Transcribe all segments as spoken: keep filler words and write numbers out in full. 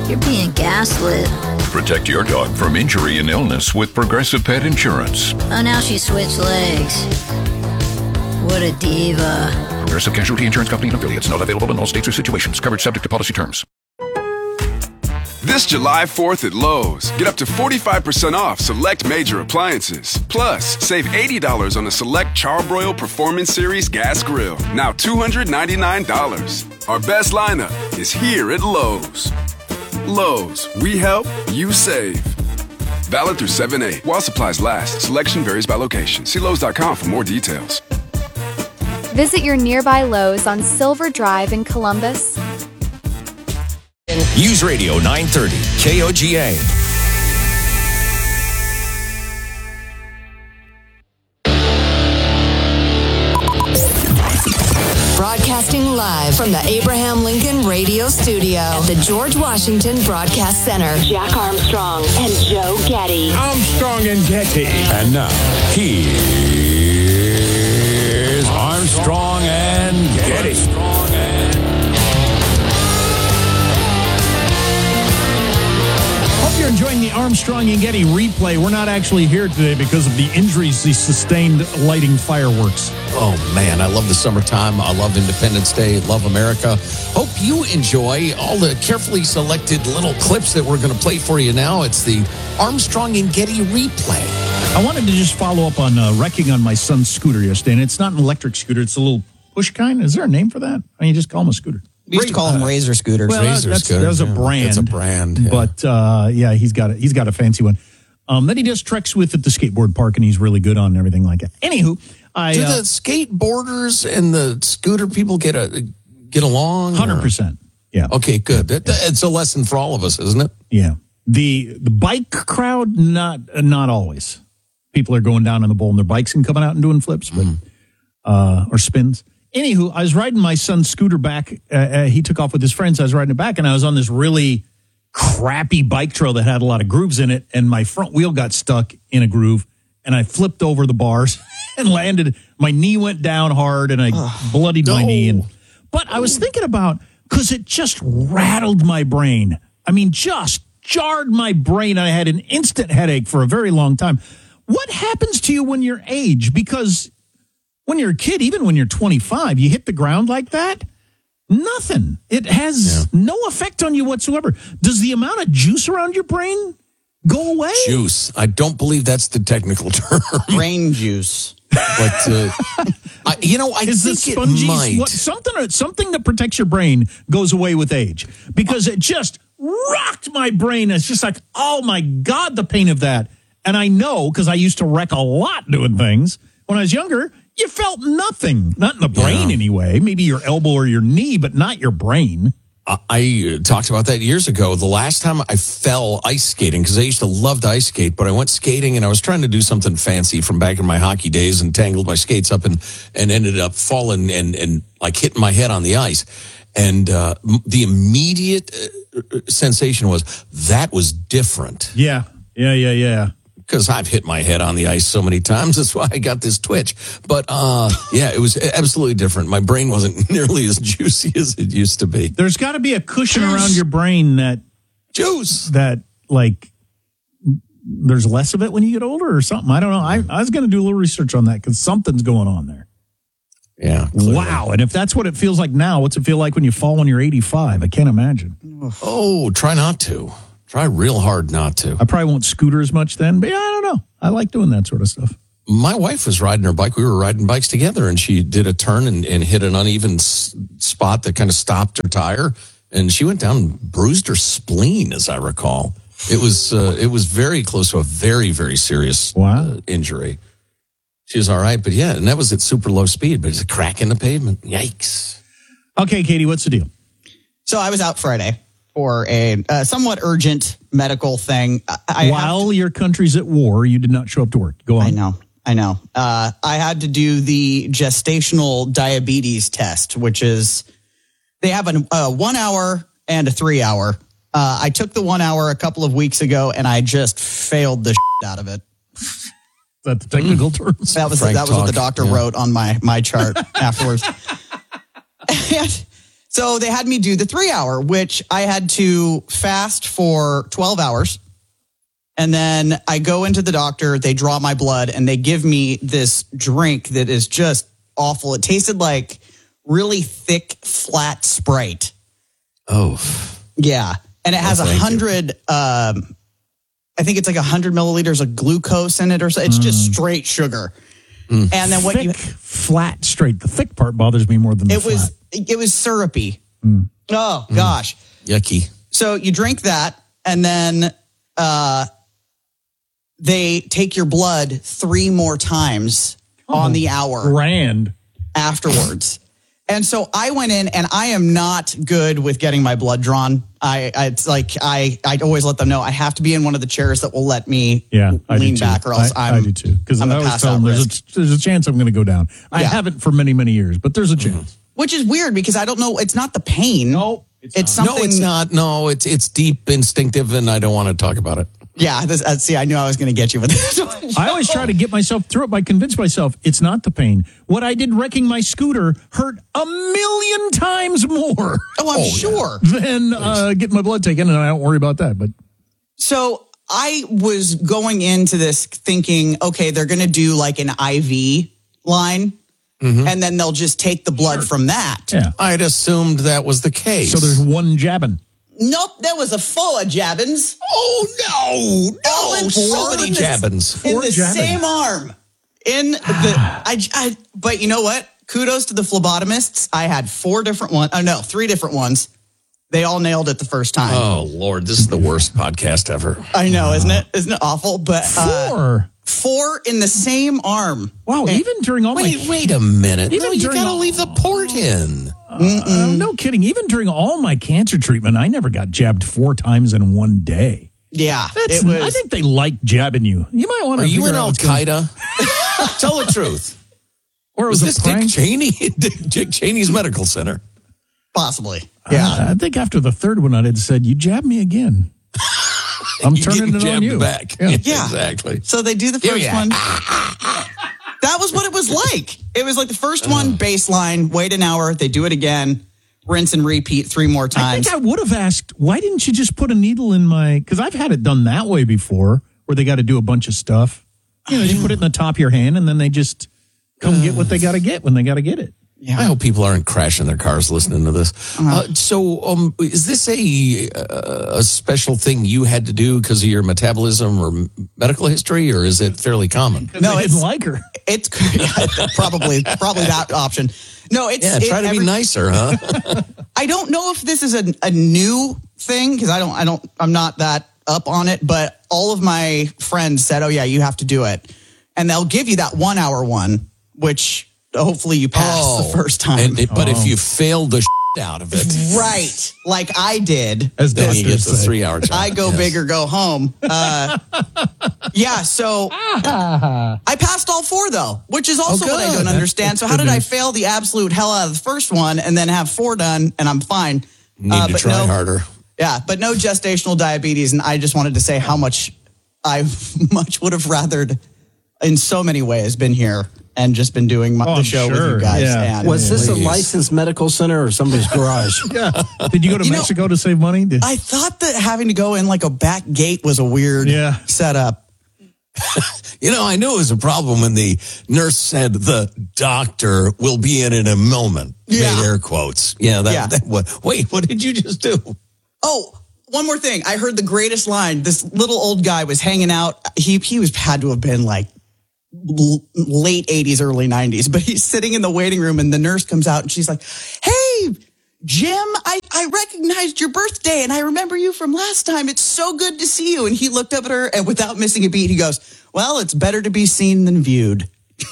You're being gaslit. Protect your dog from injury and illness with Progressive Pet Insurance. Oh, now she switched legs. What a diva. Progressive Casualty Insurance Company and affiliates. Not available in all states or situations. Coverage subject to policy terms. This July fourth at Lowe's, get up to forty-five percent off select major appliances. Plus, save eighty dollars on a select Charbroil Performance Series gas grill. Now two hundred ninety-nine dollars. Our best lineup is here at Lowe's. Lowe's, we help, you save. Valid through seven eight. While supplies last, selection varies by location. See Lowe's dot com for more details. Visit your nearby Lowe's on Silver Drive in Columbus. News Radio nine thirty, K O G A. Broadcasting live from the Abraham Lincoln Radio Studio at the George Washington Broadcast Center. Jack Armstrong and Joe Getty. Armstrong and Getty. And now, here's Armstrong and Getty. Hope you're enjoying the Armstrong and Getty replay. We're not actually here today because of the injuries he sustained lighting fireworks. Oh, man, I love the summertime. I love Independence Day. Love America. Hope you enjoy all the carefully selected little clips that we're going to play for you now. It's the Armstrong and Getty replay. I wanted to just follow up on uh, wrecking on my son's scooter yesterday, and it's not an electric scooter. It's a little push kind. Is there a name for that? I mean, you just call them a scooter. We used to call them Razor scooters. Well, Razor that's, scooter. That's a yeah. brand. It's a brand. Yeah. But, uh, yeah, he's got a, he's got a fancy one. Um, that he does treks with at the skateboard park, and he's really good on everything like that. Anywho, I... Do uh, the skateboarders and the scooter people get a get along? one hundred percent. Yeah. Okay, good. That, it's a lesson for all of us, isn't it? Yeah. The the bike crowd, not uh, not always. People are going down on the bowl on their bikes and coming out and doing flips, but mm. uh, or spins. Anywho, I was riding my son's scooter back. Uh, uh, he took off with his friends. I was riding it back, and I was on this really crappy bike trail that had a lot of grooves in it, and my front wheel got stuck in a groove, and I flipped over the bars and landed. My knee went down hard, and I oh, bloodied no. my knee. And, but I was thinking about, because it just rattled my brain. I mean, just jarred my brain. I had an instant headache for a very long time. What happens to you when you're age? Because when you're a kid, even when you're twenty-five, you hit the ground like that, nothing. It has yeah. no effect on you whatsoever. Does the amount of juice around your brain go away? Juice. I don't believe that's the technical term. Brain juice. But, uh, I, you know, I Is think the spongy, it might. What, something, something that protects your brain goes away with age. Because it just rocked my brain. It's just like, oh, my God, the pain of that. And I know, because I used to wreck a lot doing things. When I was younger, you felt nothing. Not in the brain, yeah. anyway. Maybe your elbow or your knee, but not your brain. I talked about that years ago. The last time I fell ice skating, because I used to love to ice skate, but I went skating and I was trying to do something fancy from back in my hockey days and tangled my skates up and, and ended up falling and, and like hitting my head on the ice. And uh, the immediate sensation was that was different. Yeah, yeah, yeah, yeah. Because I've hit my head on the ice so many times. That's why I got this twitch. But, uh, yeah, it was absolutely different. My brain wasn't nearly as juicy as it used to be. There's got to be a cushion Juice. around your brain that... Juice! That, like, there's less of it when you get older or something. I don't know. I, I was going to do a little research on that because something's going on there. Yeah. Clearly. Wow. And if that's what it feels like now, what's it feel like when you fall when you're eighty-five? I can't imagine. Oh, try not to. Try real hard not to. I probably won't scooter as much then, but yeah, I don't know. I like doing that sort of stuff. My wife was riding her bike. We were riding bikes together, and she did a turn and, and hit an uneven s- spot that kind of stopped her tire, and she went down and bruised her spleen, as I recall. It was uh, it was very close to a very, very serious wow. uh, injury. She was all right, but yeah, and that was at super low speed, but it's a crack in the pavement. Yikes. Okay, Katie, what's the deal? So I was out Friday for a uh, somewhat urgent medical thing. I While to, your country's at war, you did not show up to work. Go on. I know. I know. Uh, I had to do the gestational diabetes test, which is they have a, a one hour and a three hour. Uh, I took the one hour a couple of weeks ago, and I just failed the shit out of it. Is that the technical terms? That was Frank that was talk. what the doctor yeah. wrote on my my chart afterwards. And So they had me do the three hour, which I had to fast for twelve hours. And then I go into the doctor, they draw my blood, and they give me this drink that is just awful. It tasted like really thick, flat Sprite. Oh. Yeah. And it has a thank you. hundred, um, I think it's like a hundred milliliters of glucose in it or so. It's just straight sugar. And then what thick, you, flat, straight. The thick part bothers me more than the it flat. was, it was syrupy. Oh gosh. Yucky. So you drink that, and then uh, they take your blood three more times on the hour Grand. afterwards. And so I went in, and I am not good with getting my blood drawn. I, I it's like I I always let them know I have to be in one of the chairs that will let me Yeah, I lean do too. back, or else I, I'm I do too. Because I I'm a always pass tell out them there's risk. a, there's a chance I'm going to go down. I Yeah. haven't for many, many years, but there's a chance. Which is weird because I don't know. It's not the pain. No, it's, it's something. No, it's not. No, it's it's deep, instinctive, and I don't want to talk about it. Yeah. This, uh, see, I knew I was going to get you with this one. I always try to get myself through it by convince myself it's not the pain. What I did wrecking my scooter hurt a million times more Oh, I'm sure. than uh, getting my blood taken, and I don't worry about that. But So I was going into this thinking, okay, they're going to do like an I V line, and then they'll just take the blood from that. yeah, I'd assumed that was the case. so there's one jabbing. Nope, there was a full of jabbins. oh no, no, Oh, and so four many in the- jabbins. in Four the jabbins. same arm. In the, I, I, but you know what? Kudos to the phlebotomists. I had four different ones. Oh no, three different ones. They all nailed it the first time. Oh Lord, this is the worst podcast ever. I know, isn't it? Isn't it awful? But uh, Four. four in the same arm. Wow, even during all Wait, my wait a minute. Even No, you during gotta all- leave the port in. uh, no kidding. Even during all my cancer treatment, I never got jabbed four times in one day. Yeah, That's, it was. I think they like jabbing you. You might want Are to. you in Al Qaeda? Tell the truth. Or it Was was this a prank? Dick Cheney? Dick Cheney's medical center. Possibly. Yeah, I think after the third one, I'd have said, "You jab me again." I'm You turning get it on jabbed you. back. Yeah. Yeah. Exactly. So they do the Here first you one. That was what it was like. It was like the first one, baseline, wait an hour, they do it again, rinse and repeat three more I times. think I would have asked, "Why didn't you just put a needle in my?" Because I've had it done that way before, where they got to do a bunch of stuff. You know, you put it in the top of your hand, and then they just come get what they got to get when they got to get it. Yeah. I hope people aren't crashing their cars listening to this. Uh, so, um, is this a uh, a special thing you had to do because of your metabolism or medical history, or is it fairly common? No, I it's didn't like her. it's yeah, probably probably that option. No, it's Yeah, try it, to be every- nicer, huh? I don't know if this is a, a new thing because I don't I don't I'm not that up on it, but all of my friends said, "Oh yeah, you have to do it," and they'll give you that one hour one, which hopefully you pass the first time. And it- but if you fail the shit out of it, Right, like I did. As then you get doctors the say. three hour time. I go Yes. big or go home. Uh, yeah, so I passed all four though, which is also Oh, what I good. don't That's- understand. So how good did I news. fail the absolute hell out of the first one and then have four done and I'm fine? Need Uh, to but try no, harder. Yeah, but no gestational diabetes, and I just wanted to say how much I much would have rathered, in so many ways, been here and just been doing my, Oh, the I'm show with sure. you guys. Yeah. And Was this a Please. licensed medical center or somebody's garage? Yeah. Did you go to You know- Mexico to save money? Did- I thought that having to go in like a back gate was a weird Yeah. setup. You know, I knew it was a problem when the nurse said the doctor will be in in a moment. Yeah. Made air quotes. Yeah. That, Yeah. that what, wait, what did you just do? Oh, one more thing. I heard the greatest line. This little old guy was hanging out. He he was had to have been like l- late eighties, early nineties, but he's sitting in the waiting room and the nurse comes out and she's like, "Hey, Jim, I, I recognized your birthday and I remember you from last time. It's so good to see you." And he looked up at her and without missing a beat, he goes, "Well, it's better to be seen than viewed."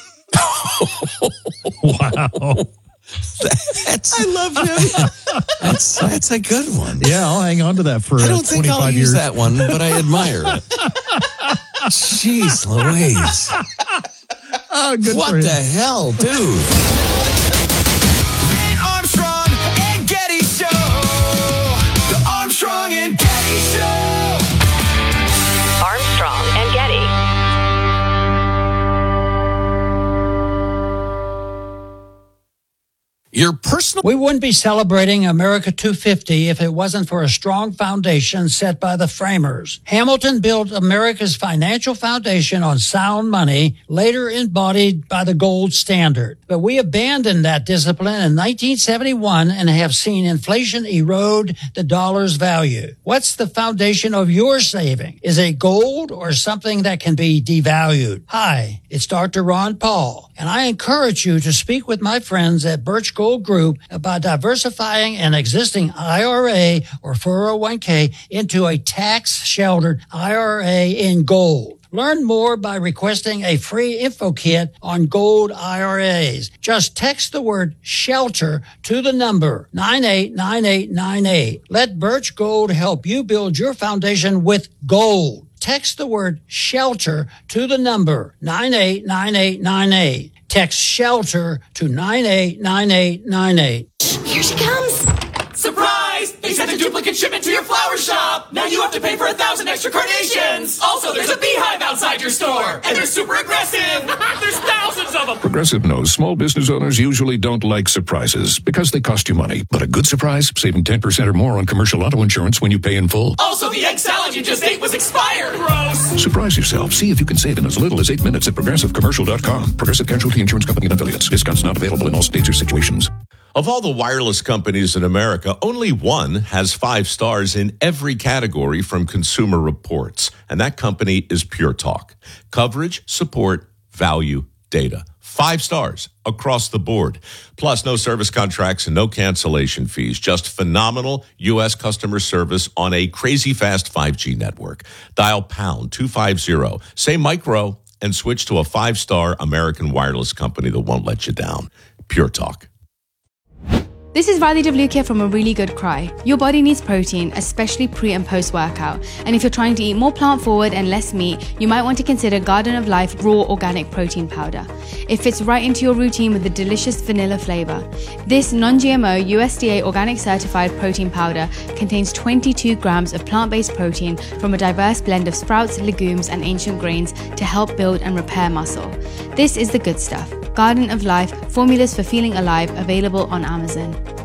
Wow. That's, I love him. that's, that's a good one. Yeah, I'll hang on to that for I uh, don't think I'll twenty-five use years. that one, but I admire it. Jeez Louise. Oh, good for What him. the hell, dude? Armstrong and Getty Show. The Armstrong and Getty Show. Armstrong and Getty. Your personal... We wouldn't be celebrating America two fifty if it wasn't for a strong foundation set by the framers. Hamilton built America's financial foundation on sound money, later embodied by the gold standard. But we abandoned that discipline in nineteen seventy-one and have seen inflation erode the dollar's value. What's the foundation of your saving? Is it gold or something that can be devalued? Hi, it's Doctor Ron Paul, and I encourage you to speak with my friends at Birch Gold Group about diversifying an existing I R A or four oh one k into a tax-sheltered I R A in gold. Learn more by requesting a free info kit on gold I R As. Just text the word shelter to the number nine eight nine eight nine eight. Let Birch Gold help you build your foundation with gold. Text the word shelter to the number nine eight nine eight nine eight. Text shelter to nine eight nine eight nine eight. Here she comes. Surprise! They sent a duplicate shipment to your flower shop. Now you have to pay for a thousand extra carnations. Also, there's a beehive outside your store. And they're super aggressive. There's thousands of them. Progressive knows small business owners usually don't like surprises because they cost you money. But a good surprise, saving ten percent or more on commercial auto insurance when you pay in full. Also, the egg salad you just ate was expired. Gross. Surprise yourself. See if you can save in as little as eight minutes at progressive commercial dot com. Progressive Casualty Insurance Company and affiliates. Discounts not available in all states or situations. Of all the wireless companies in America, only one has five stars in every category from Consumer Reports, and that company is Pure Talk. Coverage, support, value, data. Five stars across the board. Plus, no service contracts and no cancellation fees. Just phenomenal U S customer service on a crazy fast five G network. Dial pound two fifty, say micro, and switch to a five-star American wireless company that won't let you down. Pure Talk. This is Riley W. here from A Really Good Cry. Your body needs protein, especially pre and post workout. And if you're trying to eat more plant forward and less meat, you might want to consider Garden of Life Raw Organic Protein Powder. It fits right into your routine with a delicious vanilla flavor. This non-G M O U S D A organic certified protein powder contains twenty-two grams of plant-based protein from a diverse blend of sprouts, legumes, and ancient grains to help build and repair muscle. This is the good stuff. Garden of Life, formulas for feeling alive, available on Amazon.